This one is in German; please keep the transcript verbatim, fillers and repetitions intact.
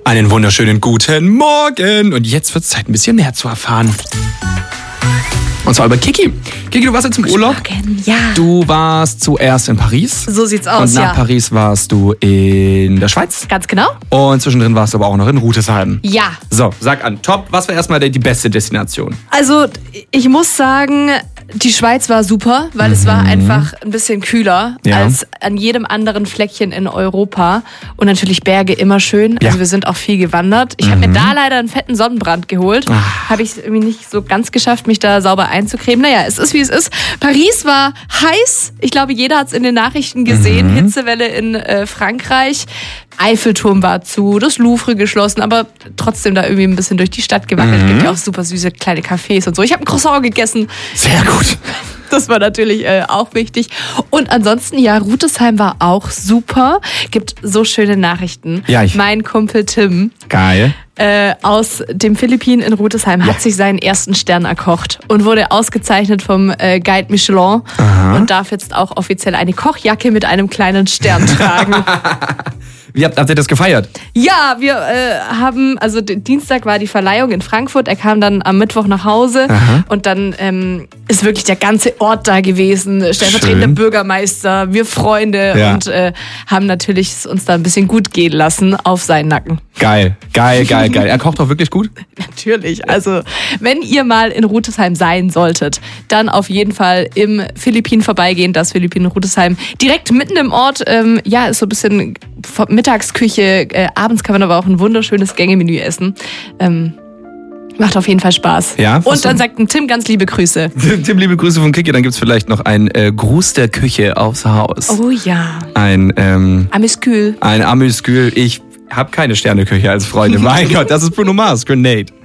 Einen wunderschönen guten Morgen. Und jetzt wird es Zeit, ein bisschen mehr zu erfahren. Und zwar über Kiki. Kiki, du warst jetzt im Urlaub. Morgen, ja. Du warst zuerst in Paris. So sieht's aus, Und nach ja. Paris warst du in der Schweiz. Ganz genau. Und zwischendrin warst du aber auch noch in Rudesheim. Ja. So, sag an, top, was war erstmal die beste Destination? Also, ich muss sagen, die Schweiz war super, weil mhm. es war einfach ein bisschen kühler Ja. als an jedem anderen Fleckchen in Europa. Und natürlich Berge immer schön. Ja. Also wir sind auch viel gewandert. Ich habe mir da leider einen fetten Sonnenbrand geholt. Ah. Habe ich es irgendwie nicht so ganz geschafft, mich da sauber einzucremen. Naja, es ist wie es ist. Paris war heiß. Ich glaube, jeder hat es in den Nachrichten gesehen. Mhm. Hitzewelle in äh, Frankreich. Eiffelturm war zu, das Louvre geschlossen, aber trotzdem da irgendwie ein bisschen durch die Stadt gewackelt. Mhm. Gibt ja auch super süße kleine Cafés und so. Ich habe ein Croissant gegessen. Sehr gut. Das war natürlich äh, auch wichtig. Und ansonsten, ja, Rudesheim war auch super. Gibt so schöne Nachrichten. Ja, ich- mein Kumpel Tim Geil. äh, aus dem Philippinen in Rudesheim Ja. hat sich seinen ersten Stern erkocht und wurde ausgezeichnet vom äh, Guide Michelin Aha. und darf jetzt auch offiziell eine Kochjacke mit einem kleinen Stern tragen. Wie habt, habt ihr das gefeiert? Ja, wir äh, haben, also d- Dienstag war die Verleihung in Frankfurt, er kam dann am Mittwoch nach Hause Aha. und dann ähm, ist wirklich der ganze Ort da gewesen, stellvertretender Schön. Bürgermeister, wir Freunde Ja. und äh, haben natürlich es uns da ein bisschen gut gehen lassen auf seinen Nacken. Geil, geil, geil, geil. Er kocht auch wirklich gut? Natürlich, also wenn ihr mal in Rudesheim sein solltet, dann auf jeden Fall im Philippinen vorbeigehen, das Philippinen Rudesheim. Direkt mitten im Ort, ähm, ja, ist so ein bisschen Mittagsküche, äh, abends kann man aber auch ein wunderschönes Gängemenü essen. Ähm, macht auf jeden Fall Spaß. Ja, was Und dann denn? sagt ein Tim ganz liebe Grüße. Tim, liebe Grüße von Kiki. Dann gibt's vielleicht noch einen äh, Gruß der Küche aufs Haus. Oh ja, Ein, ähm, Amüskül. ein Amüskül. Ich habe keine Sterneküche als Freundin. Mein Gott, das ist Bruno Mars. Grenade.